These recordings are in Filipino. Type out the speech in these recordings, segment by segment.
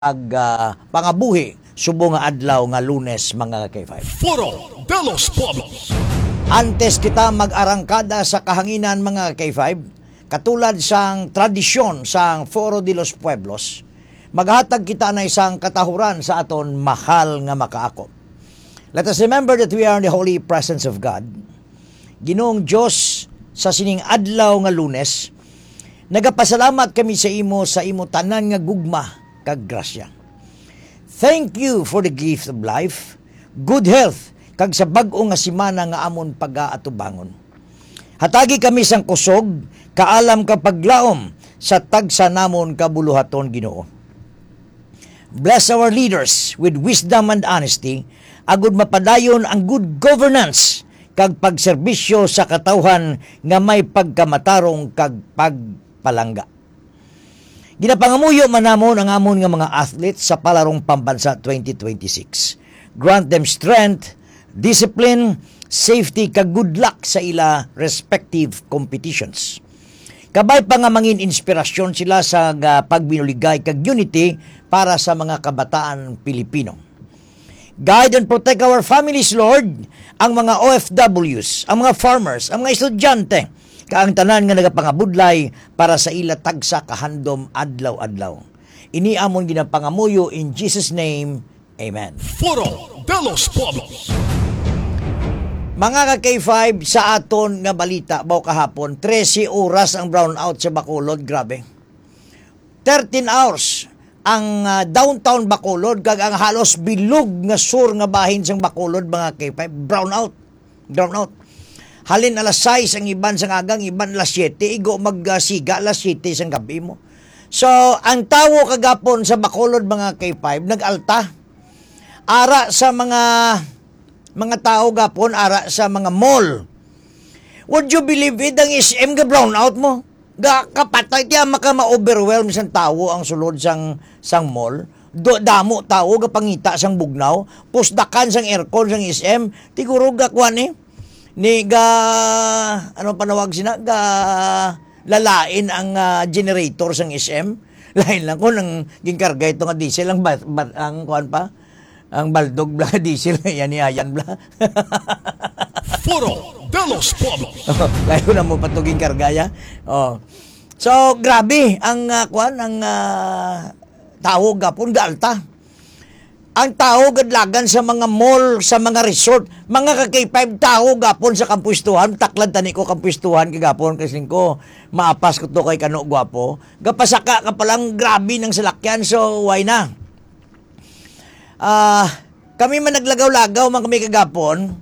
pangabuhi subong nga adlaw nga Lunes mga K5. Foro de los Pueblos. Antes kita mag-arangkada sa kahanginan mga K5, katulad sang tradisyon sang Foro de los Pueblos, maghatag kita na isang katahuran sa aton mahal nga makaako. Let us remember that we are in the holy presence of God. Ginoong Diyos, sa sining adlaw nga Lunes, nagapasalamat kami sa imo tanan nga gugma kag grasya. Thank you for the gift of life, good health, kag sa bag-o nga simana nga amon pag-aatubangon. Hatagi kami sang kusog, kaalam ka paglaom sa tagsa namon kabuluhaton Ginoo. Bless our leaders with wisdom and honesty, agud mapadayon ang good governance kag pagserbisyo sa katawhan nga may pagkamatarong kag pagpalangga. Ginapangamuyo man namon ang amon nga mga athletes sa palarong pambansa 2026. Grant them strength, discipline, safety kag good luck sa ila respective competitions. Kabay pa nga mangin inspirasyon sila sa pagbinuligay kag unity para sa mga kabataan Pilipino. Guide and protect our families, Lord, ang mga OFWs, ang mga farmers, ang mga estudyante, kaang tanan nga nagapangabudlay para sa ila tagsa kahandom adlaw-adlaw. Ini amon ginapangamuyo in Jesus' name. Amen. Foro de los Pueblos. Mga ka-K5, sa aton nga balita, baw kahapon, 13 oras ang brownout sa Bacolod, grabe. 13 hours ang downtown Bacolod, kag ang halos bilog nga sur nga bahin sang Bacolod, mga K5, brownout. Halin alas 6 ang iban sang agang, iban alas 7, igo magsiga alas 7 sang gabi mo. So, ang tawo kagapon sa Bacolod, mga K5, nag-alta. Ara sa mga tao gapon, ara sa mga mall. Would you believe it, ang SM ga brownout mo? Ga kapatay, tiya maka ma-overwhelm sang tao ang sulod sang mall. Damo tao ga pangita sang bugnaw, pusdakan sang aircon sang SM, tiguro ga kwan ni ga ano panawag sina ga lalain ang generator sang SM. Lain lang ko nang ginkarga ito nga diesel ang ang kuan pa ang baldog bla diesel yan yan bla. Foro de los Pueblos. Lain ko na mo patuging karga ya. Oh. So grabe ang kuan ang tao gapon galta. Ang tao gadlagan sa mga mall, sa mga resort, mga ka-K5 tao gapon sa kampustuhan, taklad tani ko kampustuhan kagapon kasi ko maapas ko to kay kano gwapo. Gapasaka ka palang grabe ng salakyan, so why na? Kami man naglagaw-lagaw man kami kagapon.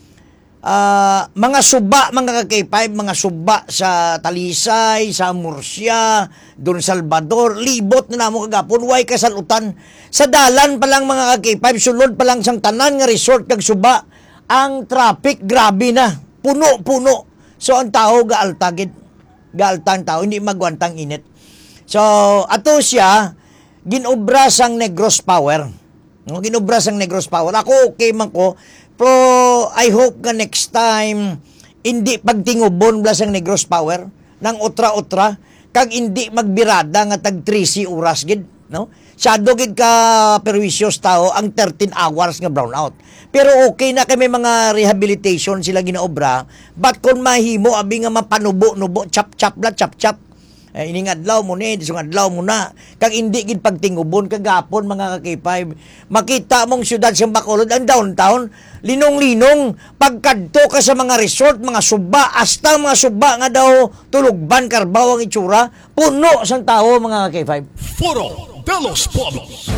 Mga suba, mga ka-K5, mga suba sa Talisay, sa Murcia, Don Salvador, libot na namo kagapon, way kasalutan. Sa dalan pa lang mga ka-K5, sulod pa lang sang tanan nga resort kag suba, ang traffic grabe na, puno-puno. So ang tao gaaltagid, gaaltang tao, hindi magwantang init. So ato siya, ginobra sang Negros Power. Ginobra sang Negros Power. Ako okay man ko, pero I hope nga next time hindi pagtingubon blas ang Negros Power ng otra-otra kag hindi magbirada nga tag 13 oras gid, no? Sado gid ka perwisyos tao ang 13 hours nga brownout. Pero okay na kay may mga rehabilitation sila ginaobra, but kung mahimo abi nga mapanubo-nubo chap-chap la chap-chap. Ining adlaw mo ni, disong adlaw mo na. Kag hindi gid pagtingubon kagapon mga ka-K5. Makita mong syudad sa Bacolod, ang downtown, linong-linong, pagkadto ka sa mga resort, mga suba, hasta mga suba nga daw tulugban, karbaw ang itsura, puno sang tao mga ka-K5. Foro de los Pueblos.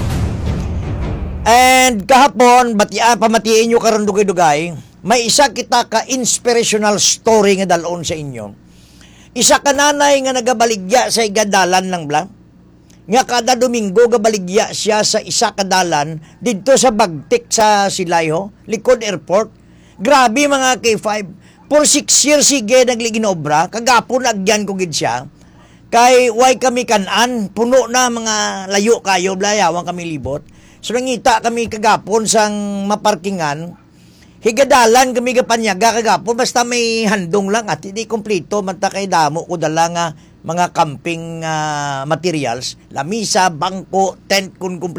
And kahapon, pamatiin nyo karon dugay-dugay, may isa kita ka-inspirational story nga dalon sa inyo. Isa ka nanay nga nagabaligya sa igadalan ng bla. Nga kada Domingo gabaligya siya sa isa kadalan dito sa Bagtik sa Silayho, likod airport. Grabe mga K5. For 6 years sige nagliginobra, kagapon agyan ko gid siya. Kay way kami kanan, puno na mga layo kayo, blayawang kami libot. So nangita kami kagapon sang maparkingan. Higadalan kami kapanyaga kagapon, basta may handong lang at hindi kompleto, manta kay damo ko dala nga mga camping materials, lamisa, bangko, tent kung